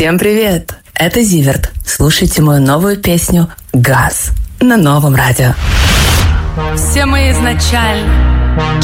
Всем привет! Это Зиверт. Слушайте мою новую песню «Газ» на Новом радио. Все мы изначально